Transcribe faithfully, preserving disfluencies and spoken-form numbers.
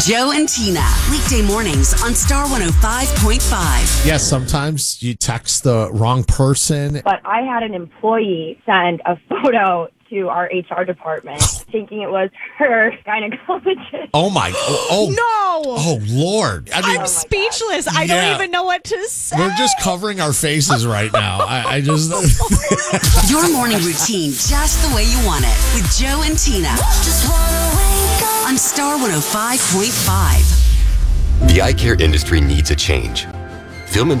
Joe and Tina, weekday mornings on Star one oh five point five. Yes, sometimes you text the wrong person. But I had an employee send a photo to our H R department thinking it was her gynecologist. Oh, my. Oh, oh, No. oh Lord. I mean, I'm speechless. I Yeah. don't even know what to say. we're just covering our faces right now. I, I just. Your morning routine just the way you want it with Joe and Tina. Just wanna wake up on Star one oh five point five. The eye care industry needs a change. Film and